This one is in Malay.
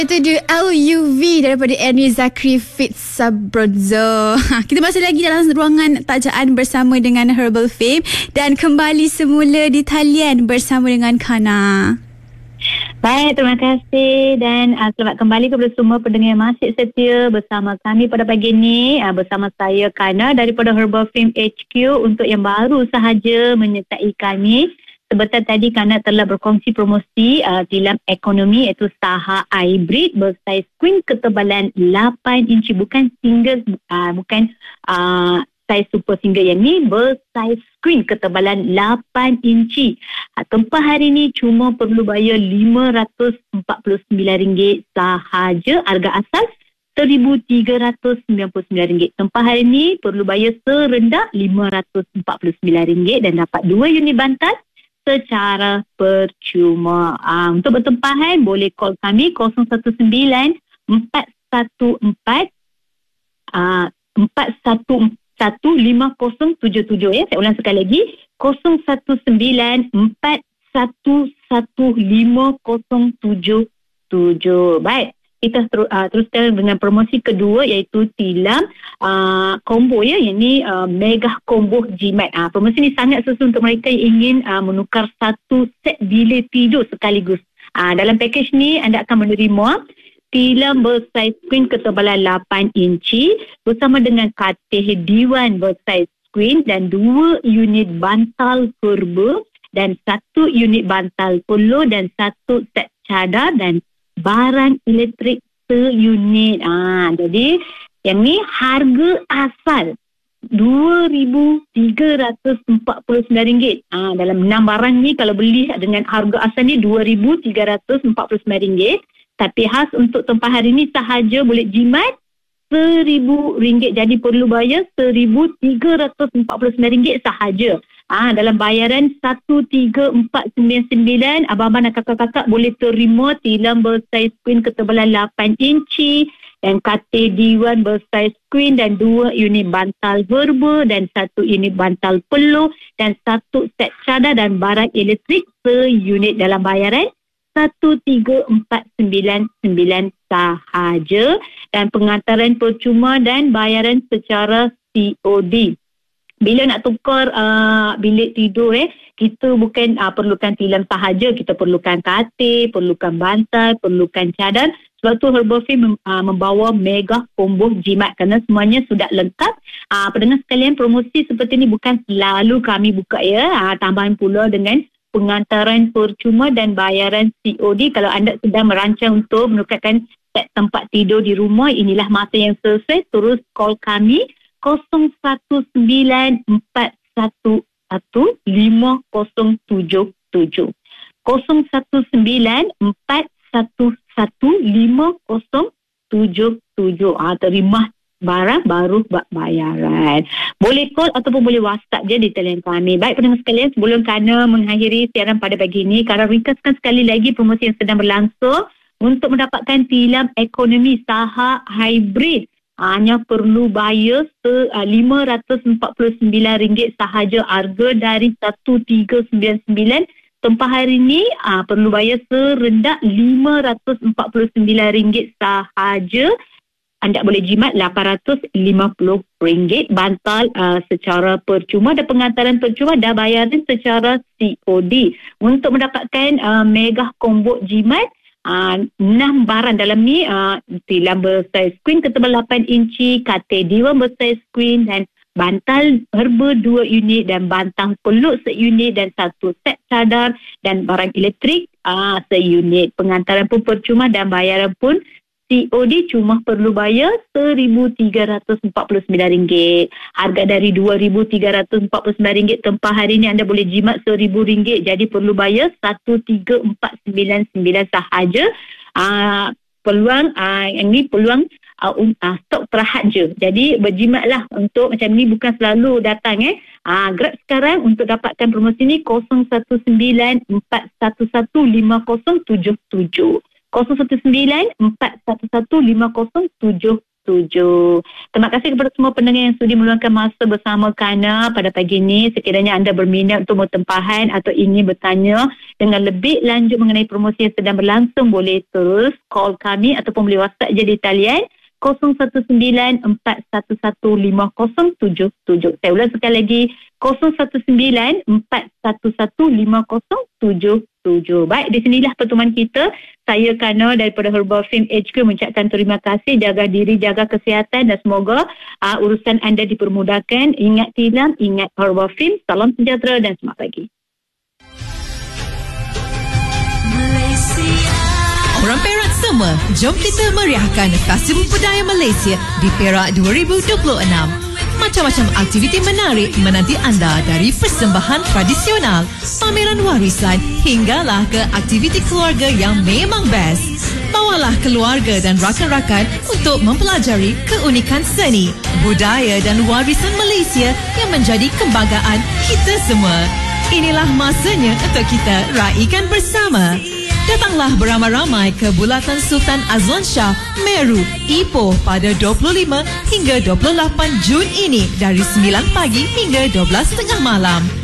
Itu dia LUV daripada Ernie Zakri Fit Sabronzo. Kita masih lagi dalam ruangan tajaan bersama dengan Herbal Fame dan kembali semula di talian bersama dengan Kana. Baik, terima kasih dan selamat kembali kepada semua pendengar yang masih setia bersama kami pada pagi ini, bersama saya Kana daripada Herbal Fame HQ. Untuk yang baru sahaja menyertai kami, sebentar tadi Kana telah berkongsi promosi tilam ekonomi iaitu Saha Hybrid bersaiz queen ketebalan 8 inci, bukan single, bukan saiz super single, yang ni bersaiz queen ketebalan 8 inci. Tempah hari ni cuma perlu bayar RM549 sahaja. Harga asal RM1,399. Tempah hari ni perlu bayar serendah RM549 dan dapat 2 unit bantal secara percuma. Untuk bertempahan boleh call kami 019 414 4115077 ya. Saya ulang sekali lagi, 019 4115077. Baik, kita teruskan dengan promosi kedua iaitu tilam combo ya, yang ni mega combo jimat. Promosi ni sangat sesuai untuk mereka yang ingin menukar satu set bilik tidur sekaligus. Dalam pakej ni anda akan menerima tilam bersaiz queen ketebalan 8 inci bersama dengan katil diwan bersaiz queen dan 2 unit bantal herba dan 1 unit bantal polo dan 1 set cadar dan barang elektrik seunit. Jadi yang ni harga asal RM2,349. Dalam 6 barang ni kalau beli dengan harga asal ni RM2,349. Tapi khas untuk tempah hari ni sahaja boleh jimat RM1,000. Jadi perlu bayar RM1,349 sahaja. Dalam bayaran 13499, abang-abang dan kakak-kakak boleh terima tilam bersaiz queen ketebalan 8 inci dan katil diwan bersaiz queen dan 2 unit bantal herba dan 1 unit bantal peluh dan 1 set cadar dan barang elektrik seunit dalam bayaran 13499 sahaja dan pengantaran percuma dan bayaran secara COD. Bila nak tukar bilik tidur kita bukan perlukan tilam sahaja, kita perlukan katil, perlukan bantal, perlukan cadar. Sebab tu Herbal Fame membawa mega combo jimat kerana semuanya sudah lengkap. Pendengar sekalian, promosi seperti ni bukan selalu kami buka ya. Tambahan pula dengan pengantaran percuma dan bayaran COD. Kalau anda sedang merancang untuk menukarkan set tempat tidur di rumah, inilah masa yang sesuai. Terus call kami 019 4115077. 019 4115077. Terima barang baru buat bayaran. Boleh call ataupun boleh WhatsApp je di talian kami. Baik pendengar sekalian, sebelum Kana mengakhiri siaran pada pagi ini, Kana ringkaskan sekali lagi promosi yang sedang berlangsung. Untuk mendapatkan tilam ekonomi Saha Hybrid, hanya perlu bayar RM549 sahaja. Harga dari RM1,399. Tempah hari ni perlu bayar serendah RM549 sahaja. Anda boleh jimat RM850 bantal secara percuma dan pengantaran percuma dah bayaran secara COD. Untuk mendapatkan mega combo jimat 6 barang dalam ni, tilam bersaiz queen ketebalan 8 inci, katil diwan bersaiz queen dan bantal herba 2 unit dan bantal peluk seunit dan 1 set cadar dan barang elektrik seunit. Pengantaran pun percuma dan bayaran pun COD cuma perlu bayar RM1,349. Harga dari RM2,349 tempah hari ni anda boleh jimat RM1,000. Jadi perlu bayar RM1,499 sahaja. Peluang yang ni peluang stok terakhir je. Jadi berjimatlah untuk macam ni, bukan selalu datang Grab sekarang untuk dapatkan promosi ni 019 4115077. 019 4115077. Terima kasih kepada semua pendengar yang sudi meluangkan masa bersama Kana pada pagi ini. Sekiranya anda berminat untuk tempahan atau ingin bertanya dengan lebih lanjut mengenai promosi yang sedang berlangsung, boleh terus call kami ataupun boleh WhatsApp je di talian 0194115077. Saya ulang sekali lagi, 0194115077. Baik, di sinilah pertemuan kita. Saya Kana daripada Herbal Film HQ mengucapkan terima kasih. Jaga diri, jaga kesihatan dan semoga urusan anda dipermudahkan. Ingat tilam, ingat Herbal Film. Salam sejahtera dan selamat pagi. Orang Perak semua, jom kita meriahkan Festival Budaya Malaysia di Perak 2026. Macam-macam aktiviti menarik menanti anda, dari persembahan tradisional, pameran warisan hinggalah ke aktiviti keluarga yang memang best. Bawalah keluarga dan rakan-rakan untuk mempelajari keunikan seni, budaya dan warisan Malaysia yang menjadi kebanggaan kita semua. Inilah masanya untuk kita raikan bersama. Datanglah beramai-ramai ke Bulatan Sultan Azlan Shah, Meru, Ipoh pada 25 hingga 28 Jun ini dari 9 pagi hingga 12 tengah malam.